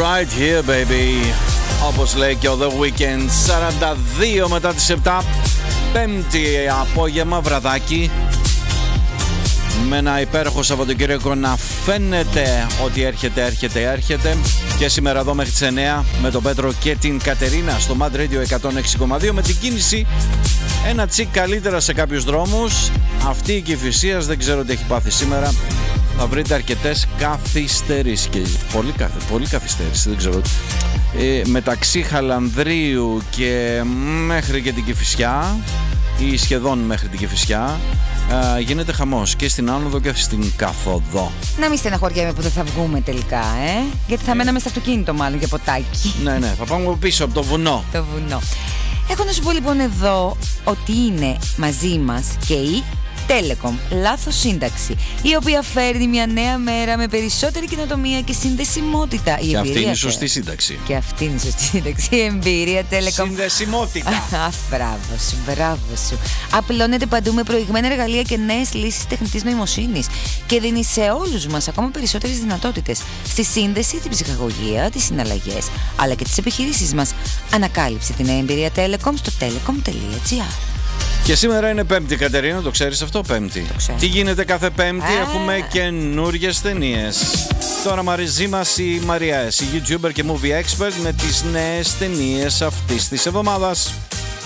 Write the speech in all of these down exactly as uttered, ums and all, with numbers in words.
Right here baby, όπως λέει και ο The Weeknd. Σαράντα δύο μετά τις επτά, πέμπτη απόγευμα, βραδάκι, με ένα υπέροχο Σαββατοκύριακο να φαίνεται ότι έρχεται, έρχεται, έρχεται. Και σήμερα εδώ μέχρι τις εννιά με τον Πέτρο και την Κατερίνα στο Mad Radio εκατόν έξι κόμμα δύο, με την κίνηση ένα τσικ καλύτερα σε κάποιους δρόμους. Αυτή η Κηφισίας δεν ξέρω τι έχει πάθει σήμερα. Θα βρείτε αρκετές καθυστερήσεις και πολύ, πολύ καθυστέρηση, δεν ξέρω. Ε, μεταξύ Χαλανδρίου και μέχρι και την Κηφισιά, ή σχεδόν μέχρι την Κηφισιά, ε, γίνεται χαμός και στην άνοδο και στην κάθοδο. Να μην στεναχωριέμαι που δεν θα βγούμε τελικά, ε? Γιατί θα ε. μέναμε στο αυτοκίνητο μάλλον για ποτάκι. Ναι, ναι, θα πάμε πίσω από το βουνό. Το βουνό. Έχω να σου πω λοιπόν εδώ ότι είναι μαζί μας και η Telecom, λάθος σύνταξη, η οποία φέρνει μια νέα μέρα με περισσότερη καινοτομία και συνδεσιμότητα. Η και αυτή είναι η σωστή σύνταξη. Και αυτή είναι η σωστή σύνταξη. Η εμπειρία Telecom. Συνδεσιμότητα. Αχ, μπράβο σου, μπράβο σου. Απλώνεται παντού με προηγμένα εργαλεία και νέες λύσεις τεχνητής νοημοσύνης και δίνει σε όλους μας ακόμα περισσότερες δυνατότητες στη σύνδεση, την ψυχαγωγία, τις συναλλαγές αλλά και τις επιχειρήσεις μας. Ανακάλυψε την νέα εμπειρία Telecom στο telecom τελεία gr. Και σήμερα είναι Πέμπτη, Κατερίνα, το ξέρεις αυτό, Πέμπτη? Το Τι γίνεται κάθε Πέμπτη? Α. Έχουμε καινούριες ταινίες. Τώρα μαζί μας η Μαρία, η YouTuber και movie expert, με τις νέες ταινίες αυτής της εβδομάδας.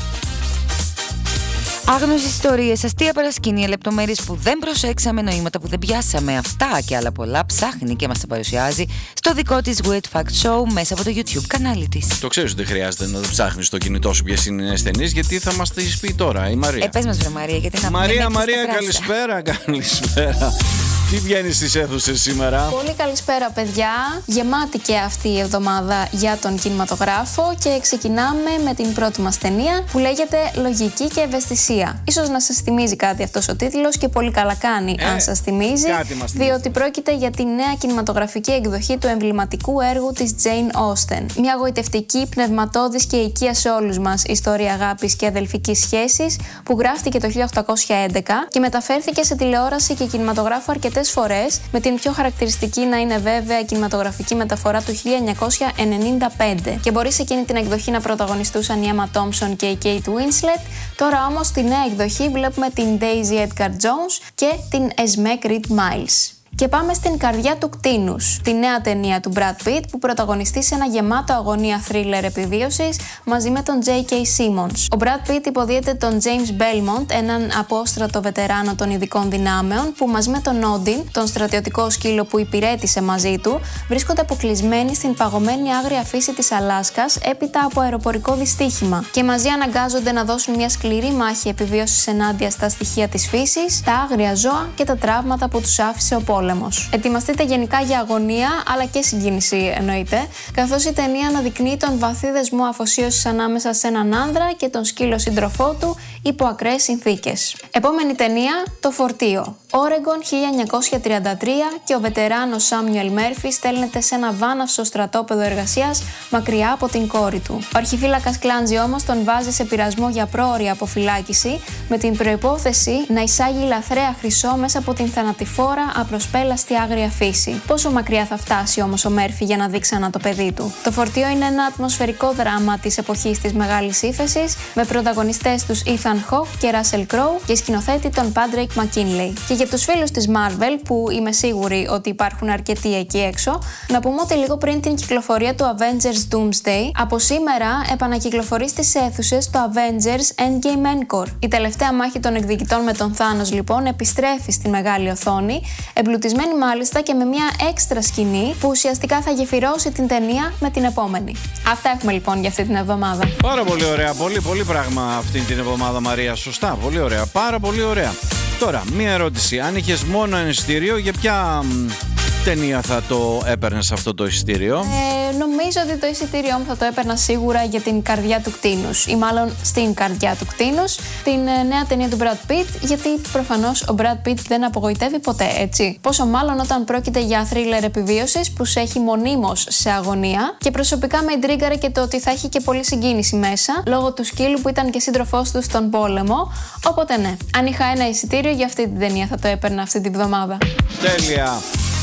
Άγνωστες ιστορίες, αστεία παρασκήνια, λεπτομέρειες που δεν προσέξαμε, νοήματα που δεν πιάσαμε. Αυτά και άλλα πολλά ψάχνει και μας τα παρουσιάζει στο δικό της Weird Fact Show μέσα από το YouTube κανάλι της. Το ξέρεις ότι δεν χρειάζεται να το ψάχνεις στο κινητό σου ποιες είναι οι νέες ταινίες, γιατί θα μας τις πει τώρα η Μαρία. Ε, πες μας βρε Μαρία, γιατί να Μαρία, πούμε Μαρία, καλησπέρα, καλησπέρα. Τι βγαίνει στις αίθουσες σήμερα? Πολύ καλησπέρα παιδιά. Γεμάτη και αυτή η εβδομάδα για τον κινηματογράφο και ξεκινάμε με την πρώτη μας ταινία που λέγεται Λογική και Ευαισθησία. Ίσως να σας θυμίζει κάτι αυτός ο τίτλος και πολύ καλά κάνει ε, αν σας θυμίζει, διότι πρόκειται για τη νέα κινηματογραφική εκδοχή του εμβληματικού έργου της Jane Austen. Μια γοητευτική, πνευματώδης και οικία σε όλους μας ιστορία αγάπης και αδελφικής σχέσης που γράφτηκε το χίλια οκτακόσια έντεκα και μεταφέρθηκε σε τηλεόραση και κινηματογράφο αρκετές φορές, με την πιο χαρακτηριστική να είναι βέβαια η κινηματογραφική μεταφορά του χίλια εννιακόσια ενενήντα πέντε. Και μπορεί σε εκείνη την εκδοχή να πρωταγωνιστούσαν η Emma Thompson και η Kate Winslet. Τώρα όμως στη νέα εκδοχή βλέπουμε την Daisy Edgar Jones και την Esme Reed Miles. Και πάμε στην καρδιά του κτήνους, τη νέα ταινία του Brad Pitt που πρωταγωνιστεί σε ένα γεμάτο αγωνία θρίλερ επιβίωσης μαζί με τον τζέι κέι Simmons. Ο Brad Pitt υποδίεται τον James Belmont, έναν απόστρατο βετεράνο των ειδικών δυνάμεων που μαζί με τον Odin, τον στρατιωτικό σκύλο που υπηρέτησε μαζί του, βρίσκονται αποκλεισμένοι στην παγωμένη άγρια φύση της Αλάσκας έπειτα από αεροπορικό δυστύχημα και μαζί αναγκάζονται να δώσουν μια σκληρή μάχη επιβίωσης ενάντια στα στοιχεία της φύσης, τα άγρια ζώα και τα τραύματα που τους άφησε ο πόλεμος. Ετοιμαστείτε γενικά για αγωνία αλλά και συγκίνηση εννοείται, καθώς η ταινία αναδεικνύει τον βαθύ δεσμό αφοσίωσης ανάμεσα σε έναν άνδρα και τον σκύλο σύντροφό του υπό ακραίες συνθήκες. Επόμενη ταινία, Το Φορτίο. Όρεγκον χίλια εννιακόσια τριάντα τρία και ο βετεράνος Σάμιουελ Μέρφι στέλνεται σε ένα βάναυσο στρατόπεδο εργασίας μακριά από την κόρη του. Ο αρχιφύλακας Κλάντζι όμως τον βάζει σε πειρασμό για πρόωρη αποφυλάκηση με την προϋπόθεση να εισάγει λαθρέα χρυσό μέσα από την θανατηφόρα απροσπέλαστη άγρια φύση. Πόσο μακριά θα φτάσει όμως ο Μέρφι για να δει ξανά το παιδί του? Το Φορτίο είναι ένα ατμοσφαιρικό δράμα της εποχής της Μεγάλης Ύφεσης με πρωταγωνιστές τους Ethan Hawke και Russell Crowe και σκηνοθέτη τον Patrick McKinley. Και για τους φίλους της Marvel, που είμαι σίγουρη ότι υπάρχουν αρκετοί εκεί έξω, να πούμε ότι λίγο πριν την κυκλοφορία του Avengers Doomsday, από σήμερα επανακυκλοφορεί στις αίθουσες το Avengers Endgame Encore. Η τελευταία μάχη των εκδικητών με τον Thanos λοιπόν επιστρέφει στη μεγάλη οθόνη, εμπλουτισμένη μάλιστα και με μια έξτρα σκηνή που ουσιαστικά θα γεφυρώσει την ταινία με την επόμενη. Αυτά έχουμε λοιπόν για αυτή την εβδομάδα. Πάρα πολύ ωραία, πολύ πολύ πράγμα αυτή την εβδομάδα, Μαρία. Σωστά, πολύ ωραία, πάρα πολύ ωραία. Τώρα, μία ερώτηση. Αν είχες μόνο ένα εισιτήριο, για ποια ταινία θα το έπαιρνες αυτό το εισιτήριο? Ε, νομίζω ότι το εισιτήριό μου θα το έπαιρνα σίγουρα για την καρδιά του κτήνους, ή μάλλον στην καρδιά του κτήνους, την ε, νέα ταινία του Brad Pitt, γιατί προφανώς ο Brad Pitt δεν απογοητεύει ποτέ, έτσι. Πόσο μάλλον όταν πρόκειται για θρίλερ επιβίωσης που σε έχει μονίμως σε αγωνία, και προσωπικά με εντρίγκαρε και το ότι θα έχει και πολύ συγκίνηση μέσα, λόγω του σκύλου που ήταν και σύντροφός του στον πόλεμο. Οπότε ναι, αν είχα ένα εισιτήριο για αυτή την ταινία θα το έπαιρνα αυτή τη βδομάδα. Τέλεια!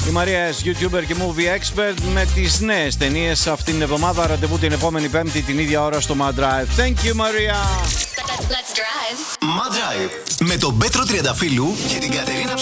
Η Μαρία S, YouTuber και movie expert, με τις νέες ταινίες αυτήν την εβδομάδα. Ραντεβού την επόμενη Πέμπτη την ίδια ώρα στο Mad Drive. Thank you, Maria. Let's drive. Mad Drive με τον Πέτρο Τριανταφύλου και την Κατερίνα Ψ.